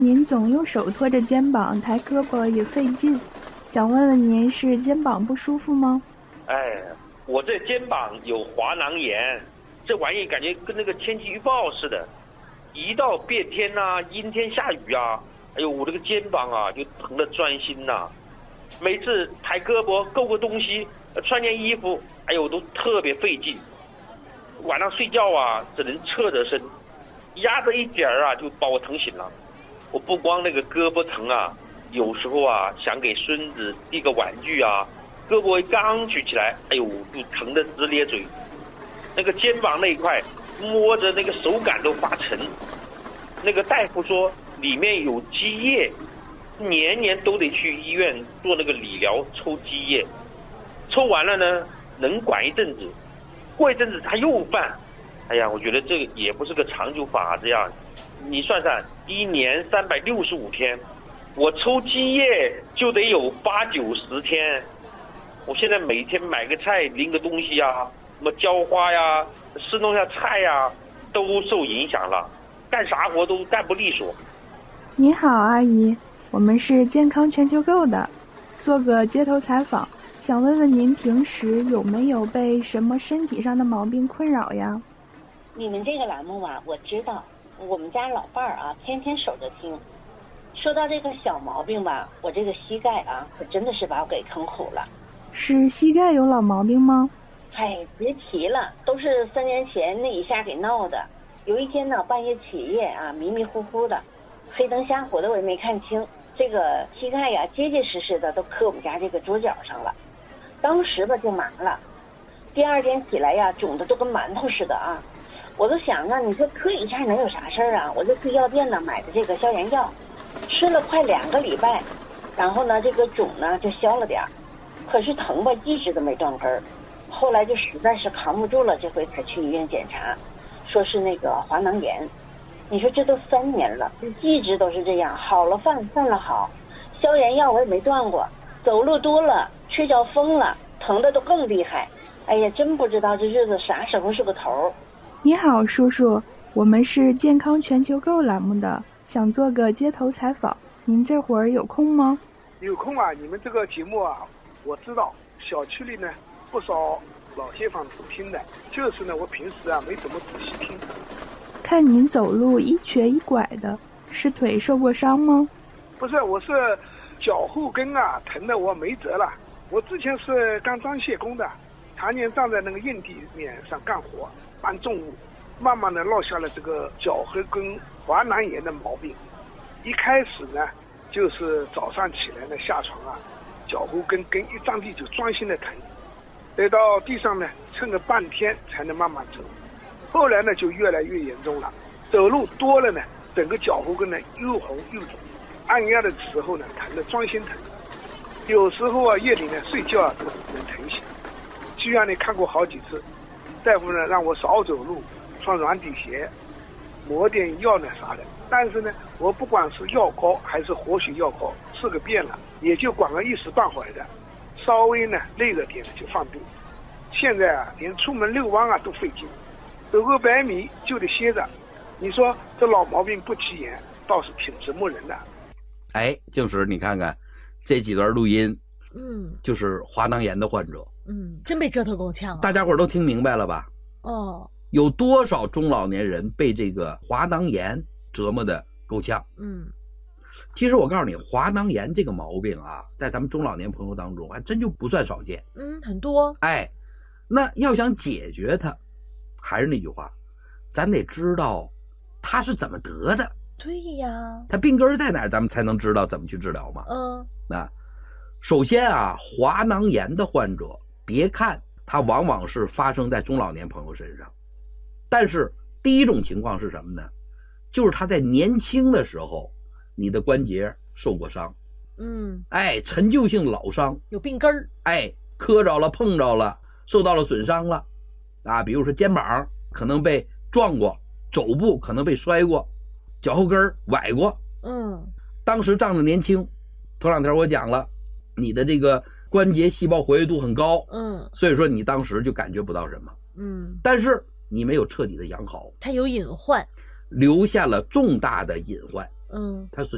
您总用手托着肩膀，抬胳膊也费劲，想问问您是肩膀不舒服吗？ 哎，我这肩膀有滑囊炎，这玩意感觉跟那个天气预报似的，一到变天呐、阴天下雨啊，哎呦，我这个肩膀啊就疼得钻心呐、每次抬胳膊够个东西，穿件衣服，哎呦，都特别费劲。晚上睡觉啊，只能侧着身，压着一点儿啊，就把我疼醒了。我不光那个胳膊疼啊，有时候啊想给孙子递个玩具啊，胳膊一刚举起来，哎呦，就疼得直咧嘴。那个肩膀那一块，摸着那个手感都发沉。那个大夫说里面有积液，年年都得去医院做那个理疗抽积液，抽完了呢能管一阵子，过一阵子他又犯。哎呀，我觉得这个也不是个长久法子呀。你算算，一年365天，我抽积液就得有8、9、10天。我现在每天买个菜拎个东西啊，什么浇花呀、施弄下菜呀，都受影响了，干啥活都干不利索。 你好，阿姨，我们是健康全球购的，做个街头采访，想问问您平时有没有被什么身体上的毛病困扰呀？ 你们这个栏目啊，我知道，我们家老伴儿啊，天天守着听。说到这个小毛病吧，我这个膝盖啊，可真的是把我给坑苦了。 是膝盖有老毛病吗？ 哎，别提了，都是3年前那一下给闹的。有一天呢，半夜起夜啊，迷迷糊糊的，黑灯瞎火的我也没看清，这个膝盖呀，结结实实的都磕我们家这个桌角上了。当时吧就麻了，第2天起来呀，肿的都跟馒头似的啊。我都想啊，你说磕一下能有啥事儿啊？我就去药店呢买的这个消炎药，吃了快2个礼拜，然后呢这个肿呢就消了点儿，可是疼吧一直都没断根儿。后来就实在是扛不住了，这回才去医院检查，说是那个滑囊炎。你说这都3年了，一直都是这样，好了犯，犯了好，消炎药我也没断过，走路多了，睡觉疯了，疼的都更厉害。哎呀，真不知道这日子啥时候是个头。 你好，叔叔，我们是健康全球购栏目的，想做个街头采访，您这会儿有空吗？ 有空啊，你们这个节目啊，我知道小区里呢不少老街坊都听的，就是呢我平时啊没怎么仔细听。 看您走路一瘸一拐的，是腿受过伤吗？ 不是，我是脚后跟啊疼的我没辙了。我之前是干装卸工的，常年站在那个硬地面上干活，搬重物，慢慢的落下了这个脚后跟滑囊炎的毛病。一开始呢，就是早上起来呢下床啊，脚后跟一着地就钻心的疼，得到地上呢蹭个半天才能慢慢走。后来呢就越来越严重了，走路多了呢，整个脚后跟呢又红又肿，按压的时候呢疼得钻心疼。有时候啊夜里呢睡觉啊都能疼醒。去医院里看过好几次，大夫呢让我少走路，穿软底鞋，抹点药呢啥的。但是呢，我不管是药膏还是活血药膏，吃个遍了，也就管个一时半会儿的，稍微呢累了点就犯病。现在啊，连出门遛弯啊都费劲，走个100米就得歇着。你说这老毛病不起眼，倒是挺折磨人的。 哎，静史，你看看这几段录音，就是滑囊炎的患者， 真被折腾够呛啊！ 大家伙都听明白了吧？ 哦， 有多少中老年人被这个滑囊炎折磨的够呛？其实我告诉你，滑囊炎这个毛病啊，在咱们中老年朋友当中还真就不算少见。 很多。 哎，那要想解决它，还是那句话，咱得知道它是怎么得的。 对呀， 它病根在哪儿，咱们才能知道怎么去治疗嘛。那首先啊，滑囊炎的患者，别看它往往是发生在中老年朋友身上，但是第一种情况是什么呢？就是他在年轻的时候，你的关节受过伤，陈旧性老伤， 有病根儿， 磕着了、碰着了，受到了损伤了，啊，比如说肩膀可能被撞过，肘部可能被摔过，脚后跟崴过，当时仗着年轻，头2天我讲了，你的这个关节细胞活跃度很高，所以说你当时就感觉不到什么，但是你没有彻底的养好， 它有隐患， 留下了重大的隐患，它损